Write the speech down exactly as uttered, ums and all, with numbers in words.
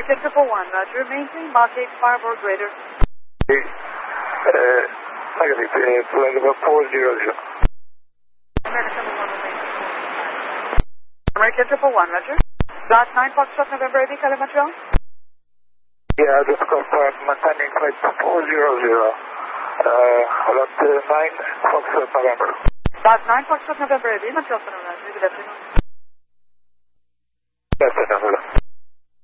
American triple one, Roger. Maintain Mach eight five or greater. Uh, negative, uh, flight level four zero zero. American triple one, American triple one, Roger. Dot nine Foxtrot November eighty, Cali Montreal. Yeah, just confirm maintaining flight four zero zero. Uh, about uh, nine Foxtrot November. Dot nine Foxtrot November eighty, Montreal, Roger. Good afternoon. Good afternoon.